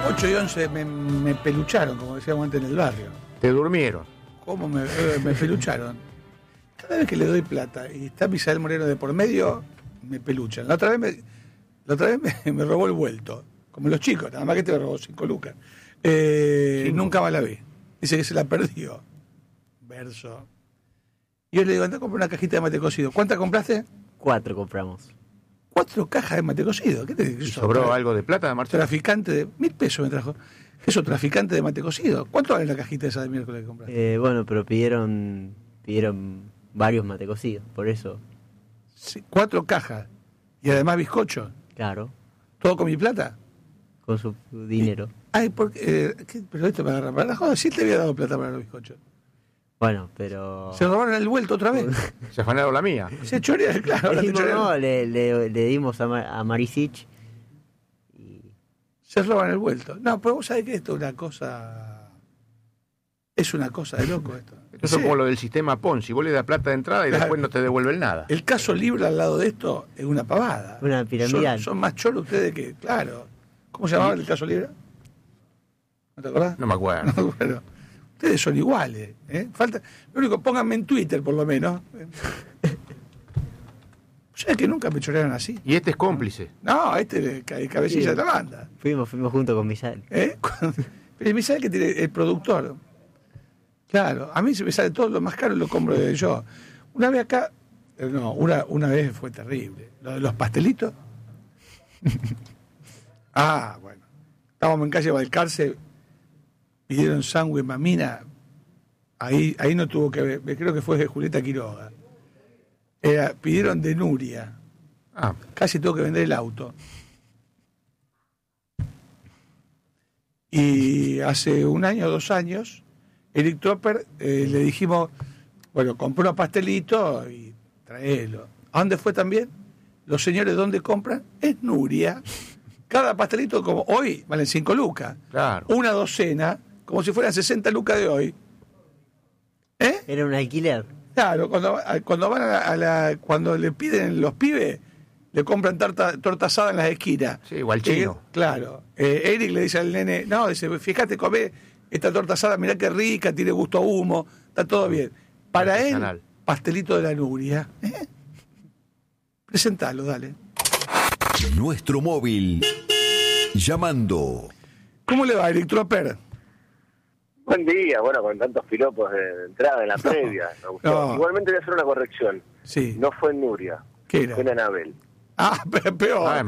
8:11 me pelucharon, como decíamos antes en el barrio. Te durmieron. ¿Cómo me pelucharon? Cada vez que le doy plata y está Misael Moreno de por medio, me peluchan. La otra vez me robó el vuelto, como los chicos, nada más que te robó 5 lucas. Sí, nunca más la vi. Dice que se la perdió. Verso. Y yo le digo, anda a comprar una cajita de mate cocido. ¿Cuántas compraste? 4 compramos. 4 cajas de mate cocido. ¿Qué te digo? ¿Sobró algo de plata, Marcelo? Traficante de 1.000 pesos me trajo. Eso, traficante de mate cocido. ¿Cuánto vale la cajita esa de miércoles que compraste? Bueno, pero pidieron varios mate cocidos, por eso. Sí, 4 cajas. Y además bizcocho. Claro. ¿Todo con mi plata? Con su dinero. Ay, porque, pero esto me agarra para la joda. Sí te había dado plata para los bizcochos. Bueno, pero... Se robaron el vuelto otra vez. Se afanaron la mía. Se chorearon, claro. Le dimos a Marisich y... Se roban el vuelto. No, pero vos sabés que esto es una cosa... Es una cosa de loco esto. Esto es como lo del sistema Ponzi. Vos le das plata de entrada y después no te devuelven nada. El caso Libra al lado de esto es una pavada. Una piramidal. Son más choros ustedes que... Claro. ¿Cómo se llamaba el caso Libra? ¿No te acordás? No me acuerdo. No, bueno. Ustedes son iguales, ¿eh? Falta, lo único, pónganme en Twitter por lo menos. O sea que nunca me chorearon así. Y este es cómplice. No, este es cabecilla de la banda. Fuimos junto con Misael. Pero Misael que tiene el productor. Claro, a mí se me sale todo lo más caro, lo compro yo. Una vez acá, una vez fue terrible. Lo de los pastelitos. Bueno. Estábamos en calle Balcarce. Pidieron sándwich mamina, ahí no tuvo que ver, creo que fue de Julieta Quiroga. Pidieron de Nuria. Casi tuvo que vender el auto. Y hace 1 año o 2 años, Eric Tropper le dijimos, bueno, compró unos pastelitos y traelo. ¿A dónde fue también? Los señores, ¿dónde compran? Es Nuria. Cada pastelito, como hoy, valen 5 lucas. Claro. Una docena, como si fueran 60 lucas de hoy. Era un alquiler. Claro, cuando van cuando le piden los pibes, le compran torta asada en las esquinas. Sí, igual chino. Claro. Eric le dice al nene, no, dice, fíjate, comé esta torta asada, mirá qué rica, tiene gusto a humo, está todo bien. Para él, pastelito de la Nuria. Presentalo, dale. Nuestro móvil. Llamando. ¿Cómo le va, Eric Tropper? Buen día, bueno, con tantos piropos de entrada en la previa. No. Igualmente voy a hacer una corrección. Sí. No fue en Nuria. ¿Qué era? Fue en Anabel. Peor.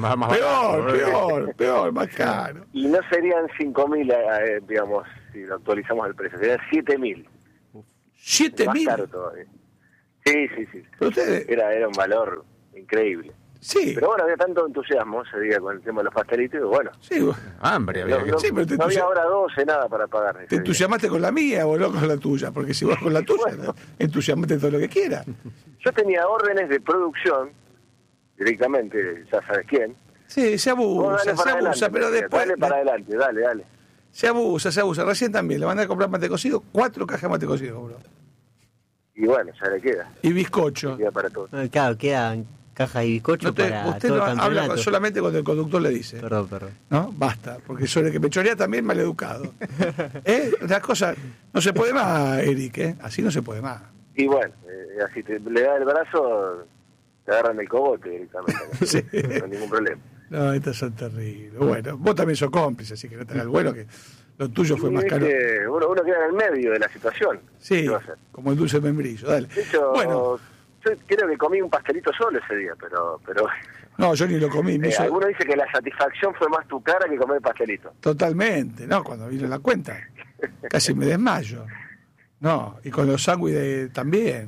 Peor, más caro. Y no serían 5.000, digamos, si lo actualizamos el precio. Serían 7.000. ¿7.000? Más caro todavía. Sí. Pero ustedes... Era un valor increíble. Sí. Pero bueno, había tanto entusiasmo ese día con el tema de los pastelitos y bueno. Sí. Hambre había. Sí, pero no había hora 12, nada para pagar. Te entusiasmaste con la mía o no con la tuya, porque si vas con la tuya, bueno, entusiasmate todo lo que quieras. Yo tenía órdenes de producción, directamente, ya sabes quién. Sí, se abusa, pero después... Dale para adelante, dale. Se abusa. Recién también le van a comprar mate cocido, 4 cajas de mate cocido, bro. Y bueno, ya le queda. Y bizcocho. Queda para todo. Claro, quedan cajas y bizcocho para usted todo no el campeonato. habla solamente cuando el conductor le dice. Perdón. ¿No? Basta, porque sobre el que me chorea también maleducado. Las cosas... No se puede más, Eric, Así no se puede más. Y bueno, así le da el brazo, te agarran el cogote directamente. Sí. No hay ningún problema. No, estas son terribles. Bueno, vos también sos cómplice, así que no te hagas el bueno que lo tuyo fue más caro. Uno queda en el medio de la situación. Sí, como el dulce membrillo, dale. De hecho, bueno, yo creo que comí un pastelito solo ese día, pero no, yo ni lo comí. Alguno dice que la satisfacción fue más tu cara que comer el pastelito. Totalmente, no, cuando vino la cuenta, casi me desmayo. No, y con los sándwiches también.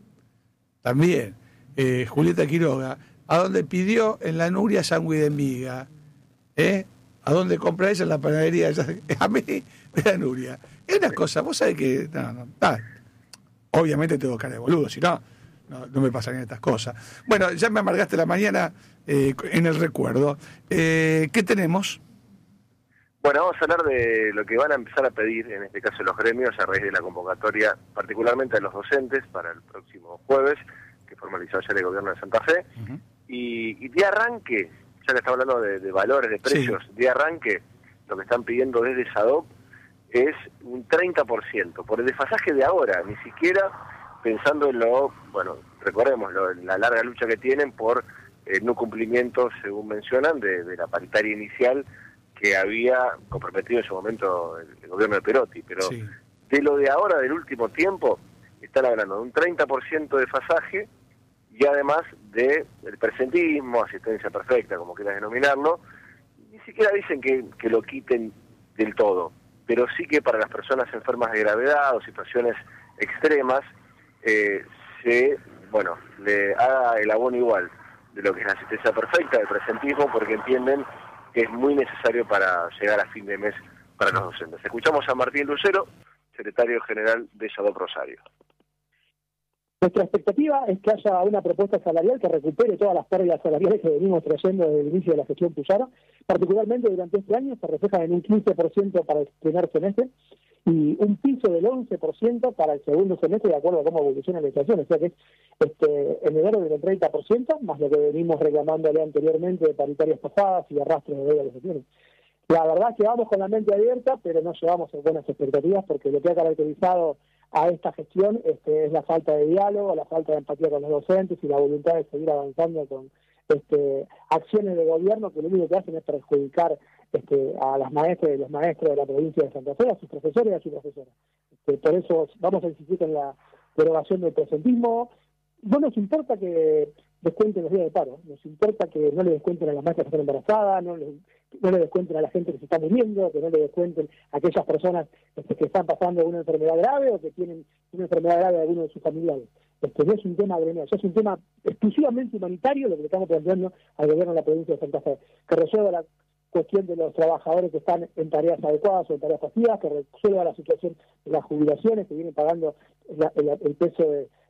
Julieta Quiroga, ¿a dónde pidió en la Nuria sándwich de miga? ¿A dónde compra ella en la panadería? A mí, de la Nuria. Es una cosa, vos sabés que... obviamente tengo cara de boludo, si no me pasarían estas cosas. Bueno, ya me amargaste la mañana en el recuerdo. ¿Qué tenemos? Bueno, vamos a hablar de lo que van a empezar a pedir, en este caso los gremios, a raíz de la convocatoria, particularmente a los docentes, para el próximo jueves, que formalizó ayer el gobierno de Santa Fe. Y de arranque, ya que está hablando de valores, de precios, de arranque, lo que están pidiendo desde SADOP es un 30%, por el desfasaje de ahora, ni siquiera pensando en recordemos la larga lucha que tienen por no cumplimiento, según mencionan, de la paritaria inicial que había comprometido en su momento el gobierno de Perotti, pero sí, de lo de ahora, del último tiempo, están hablando de un 30% de desfasaje y además del presentismo, asistencia perfecta, como quieras denominarlo. Ni siquiera dicen que lo quiten del todo, pero sí que para las personas enfermas de gravedad o situaciones extremas le haga el abono igual de lo que es la asistencia perfecta, del presentismo, porque entienden que es muy necesario para llegar a fin de mes para los docentes. Escuchamos a Martín Lucero, secretario general de SADOP Rosario. Nuestra expectativa es que haya una propuesta salarial que recupere todas las pérdidas salariales que venimos trayendo desde el inicio de la gestión Puyaro. Particularmente durante este año se refleja en un 15% para el primer semestre y un piso del 11% para el segundo semestre, de acuerdo a cómo evoluciona la inflación. O sea que es en enero del 30%, más lo que venimos reclamándole anteriormente de paritarias pasadas y de arrastre de deuda de las gestiones. La verdad es que vamos con la mente abierta, pero no llevamos buenas expectativas, porque lo que ha caracterizado a esta gestión es la falta de diálogo, la falta de empatía con los docentes y la voluntad de seguir avanzando con acciones de gobierno que lo único que hacen es perjudicar a las maestras y los maestros de la provincia de Santa Fe, a sus profesores y a sus profesoras. Por eso vamos a insistir en la derogación del presentismo. No nos importa que descuenten los días de paro, nos importa que no le descuenten a las maestras que están embarazadas, no le descuenten a la gente que se está muriendo, que no le descuenten a aquellas personas que están pasando una enfermedad grave o que tienen una enfermedad grave de alguno de sus familiares. No es un tema gremial, es un tema exclusivamente humanitario lo que le estamos planteando al gobierno de la provincia de Santa Fe, que resuelva la cuestión de los trabajadores que están en tareas adecuadas o en tareas pasivas, que resuelva la situación de las jubilaciones que vienen pagando el peso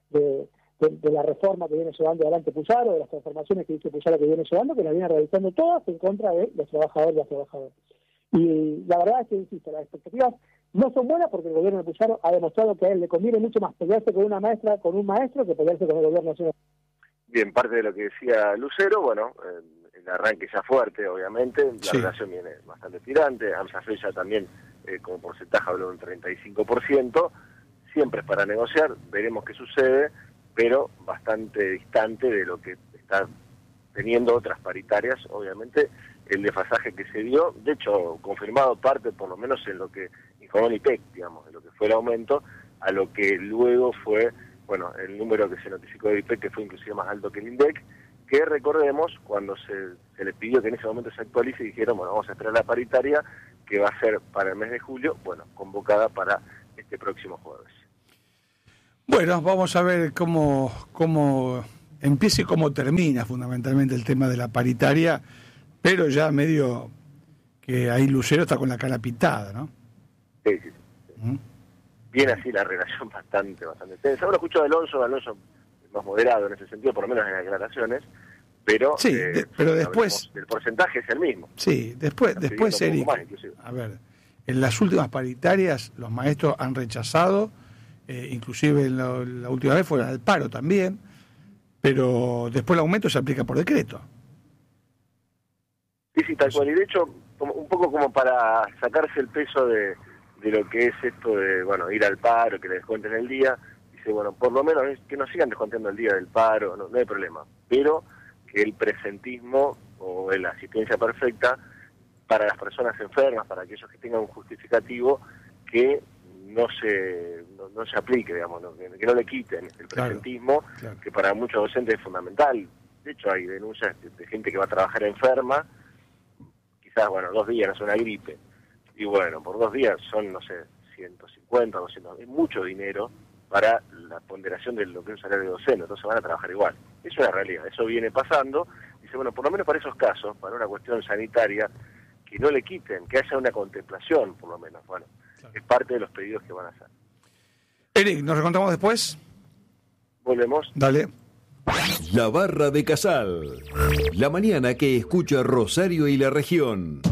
de la reforma que viene llevando adelante Puyaro, de las transformaciones que dice Puyaro que viene llevando, que las viene realizando todas en contra de los trabajadores y las trabajadoras. Y la verdad es que, insisto, las expectativas no son buenas porque el gobierno de Puyaro ha demostrado que a él le conviene mucho más pelearse con una maestra, con un maestro, que pelearse con el gobierno nacional. Bien, parte de lo que decía Lucero, el arranque ya fuerte, obviamente, la relación viene bastante tirante, AMSA FESA también como porcentaje habló de un 35%, siempre es para negociar, veremos qué sucede, pero bastante distante de lo que están teniendo otras paritarias, obviamente, el desfasaje que se dio, de hecho, confirmado parte, por lo menos en lo que informó el IPEC, digamos, de lo que fue el aumento, a lo que luego fue, el número que se notificó del IPEC, que fue inclusive más alto que el INDEC, que recordemos, cuando se les pidió que en ese momento se actualice, dijeron, vamos a esperar la paritaria, que va a ser para el mes de julio, convocada para este próximo jueves. Bueno, vamos a ver cómo empieza y cómo termina fundamentalmente el tema de la paritaria, pero ya medio que ahí Lucero está con la cara pintada, ¿no? Sí. Viene así la relación bastante tensa. Ahora escucho a Alonso más moderado en ese sentido, por lo menos en las declaraciones, pero sí, pero después el porcentaje es el mismo. Sí, después Eric, a ver, en las últimas paritarias los maestros han rechazado, inclusive la última vez fue al paro también, pero después el aumento se aplica por decreto. Sí, tal cual, y de hecho, un poco como para sacarse el peso de lo que es esto de, ir al paro, que le descuenten el día, dice, por lo menos que nos sigan descontando el día del paro, no hay problema, pero que el presentismo o la asistencia perfecta para las personas enfermas, para aquellos que tengan un justificativo, que no se aplique, digamos, que no le quiten el presentismo, claro. Que para muchos docentes es fundamental. De hecho, hay denuncias de gente que va a trabajar enferma, quizás, 2 días, no es una gripe, y por 2 días son, 150, 200, es mucho dinero para la ponderación de lo que es un salario de docente, entonces van a trabajar igual. Es una realidad, eso viene pasando, dice, por lo menos para esos casos, para una cuestión sanitaria, que no le quiten, que haya una contemplación, por lo menos, claro. Es parte de los pedidos que van a hacer. Eric, ¿nos reencontramos después? Volvemos. Dale. La Barra de Casal. La mañana que escucha Rosario y la región.